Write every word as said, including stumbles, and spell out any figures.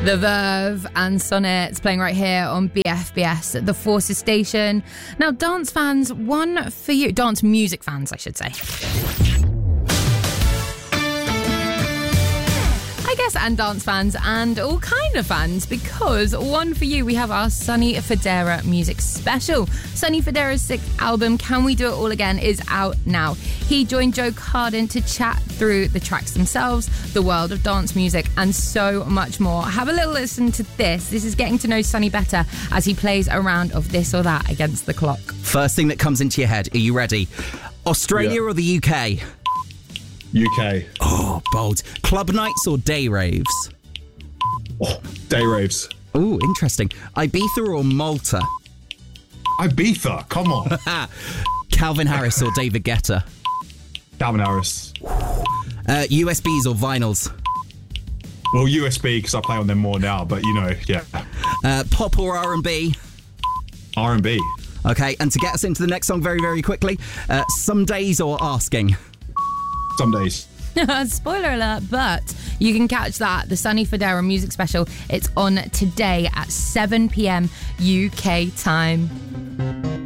The Verve and Sonnets playing right here on B F B S, the Forces station. Now, dance fans, one for you. Dance music fans, I should say. I guess, and dance fans and all kind of fans, because one for you, we have our Sonny Fodera music special. Sonny Fodera's sixth album, Can We Do It All Again, is out now. He joined Joe Carden to chat through the tracks themselves, the world of dance music, and so much more. Have a little listen to this. This is getting to know Sonny better as he plays a round of this or that against the clock. First thing that comes into your head, are you ready? Australia Yeah. or the U K? U K. Oh, bold. Club nights or day raves? Oh, day raves. Oh, interesting. Ibiza or Malta? Ibiza, come on. Calvin Harris or David Guetta? Calvin Harris. Uh, U S Bs or vinyls? Well, U S B, because I play on them more now, but you know, yeah. Uh, pop or R and B? R and B. Okay, and to get us into the next song very, very quickly, uh, Some Days or Asking? Some days. Spoiler alert, but you can catch that, the Sonny Fodera music special. It's on today at seven p.m. U K time.